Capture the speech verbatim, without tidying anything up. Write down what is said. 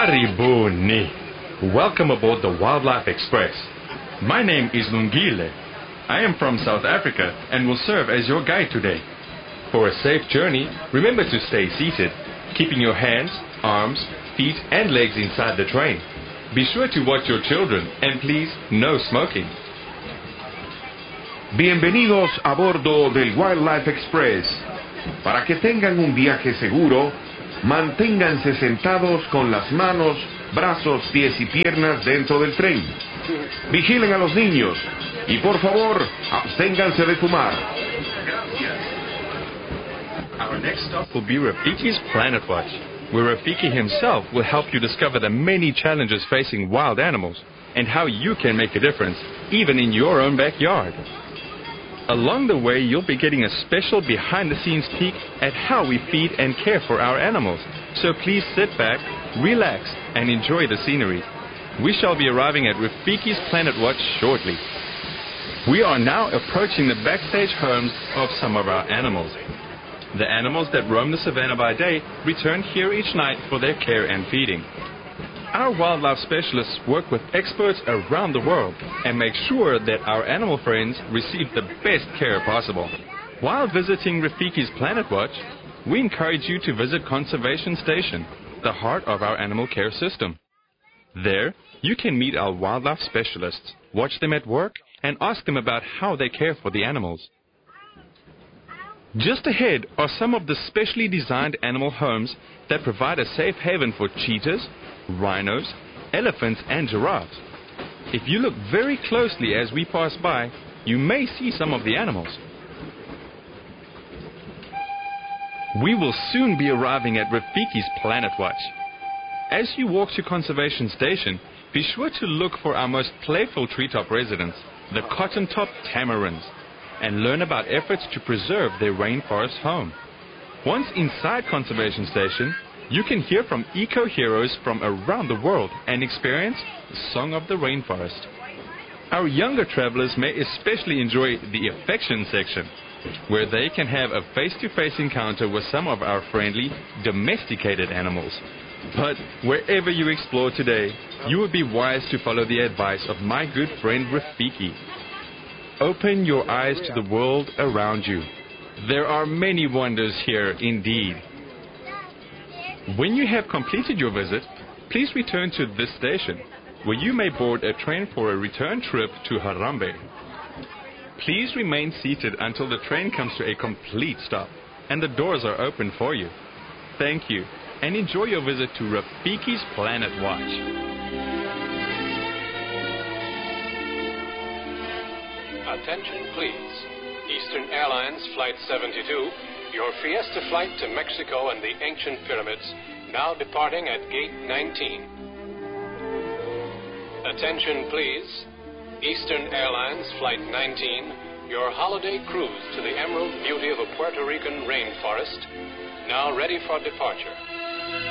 Karibuni. Welcome aboard the Wildlife Express. My name is Lungile. I am from South Africa and will serve as your guide today. For a safe journey, remember to stay seated, keeping your hands, arms, feet and legs inside the train. Be sure to watch your children and please, no smoking. Bienvenidos a bordo del Wildlife Express. Para que tengan un viaje seguro, manténganse sentados con las manos, brazos, pies y piernas dentro del tren. Vigilen a los niños y por favor, absténganse de fumar. Our next stop will be Rafiki's Planet Watch, where Rafiki himself will help you discover the many challenges facing wild animals and how you can make a difference, even in your own backyard. Along the way, you'll be getting a special behind-the-scenes peek at how we feed and care for our animals. So please sit back, relax, and enjoy the scenery. We shall be arriving at Rafiki's Planet Watch shortly. We are now approaching the backstage homes of some of our animals. The animals that roam the savannah by day return here each night for their care and feeding. Our wildlife specialists work with experts around the world and make sure that our animal friends receive the best care possible. While visiting Rafiki's Planet Watch, we encourage you to visit Conservation Station, the heart of our animal care system. There, you can meet our wildlife specialists, watch them at work, and ask them about how they care for the animals. Just ahead are some of the specially designed animal homes that provide a safe haven for cheetahs, rhinos, elephants and giraffes. If you look very closely as we pass by, you may see some of the animals. We will soon be arriving at Rafiki's Planet Watch. As you walk to Conservation Station, be sure to look for our most playful treetop residents, the cotton-top tamarins, and learn about efforts to preserve their rainforest home. Once inside Conservation Station, you can hear from eco-heroes from around the world and experience the Song of the Rainforest. Our younger travelers may especially enjoy the affection section, where they can have a face-to-face encounter with some of our friendly, domesticated animals. But wherever you explore today, you would be wise to follow the advice of my good friend Rafiki. Open your eyes to the world around you. There are many wonders here indeed. When you have completed your visit, please return to this station, where you may board a train for a return trip to Harambee. Please remain seated until the train comes to a complete stop and the doors are open for you. Thank you, and enjoy your visit to Rafiki's Planet Watch. Attention please. Eastern Airlines Flight seventy-two, your Fiesta flight to Mexico and the ancient pyramids, now departing at gate nineteen. Attention please. Eastern Airlines Flight nineteen, your holiday cruise to the emerald beauty of a Puerto Rican rainforest, now ready for departure.